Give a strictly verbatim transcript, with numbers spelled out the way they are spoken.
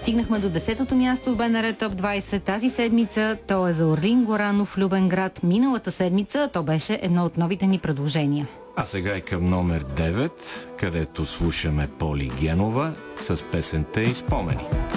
Стигнахме до десетото място в БНР Топ двайсет тази седмица. То е за Орлин Горанов, Любен град. Миналата седмица то беше едно от новите ни предложения. А сега е към номер девет, където слушаме Поли Генова с песента и спомени.